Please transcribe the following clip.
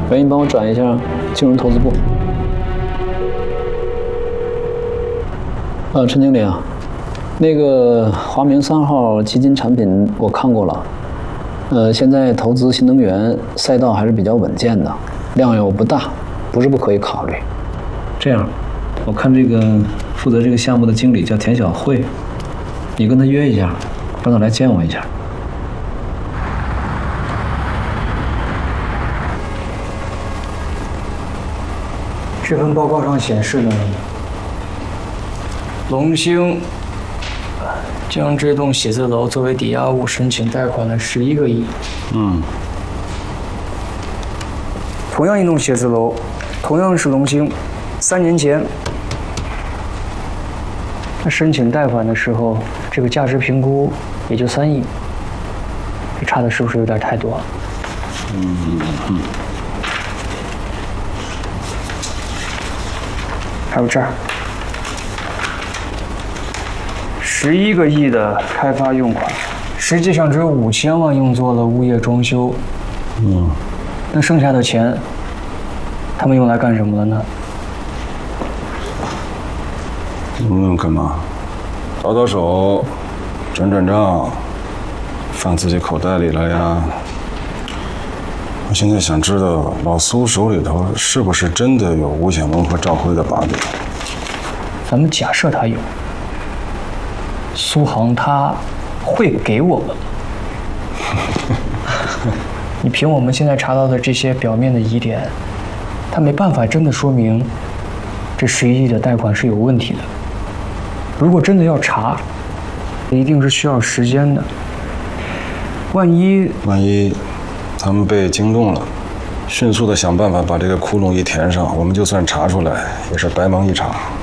喂，你帮我转一下金融投资部。陈经理啊，那个华明3号基金产品我看过了，现在投资新能源赛道还是比较稳健的，量又不大，不是不可以考虑。这样，我看这个负责这个项目的经理叫田小慧，你跟他约一下，让他来见我一下。 这份报告上显示呢，龙兴将这栋写字楼作为抵押物申请贷款了11个亿。同样一栋写字楼，同样是龙兴，3年前他申请贷款的时候，这个价值评估也就3亿，这差的是不是有点太多了？还有这儿，11个亿的开发用款，实际上只有5000万用作了物业装修。那剩下的钱，他们用来干什么了呢？ 用干嘛？倒手，转账，放自己口袋里了呀。我现在想知道老苏手里头是不是真的有吴显文和赵辉的把柄？ 咱们假设他有，苏杭他会给我们。你凭我们现在查到的这些表面的疑点，他没办法真的说明这11亿的贷款是有问题的。如果真的要查，一定是需要时间的。万一他们被惊动了，迅速的想办法把这个窟窿一填上，我们就算查出来，也是白忙一场。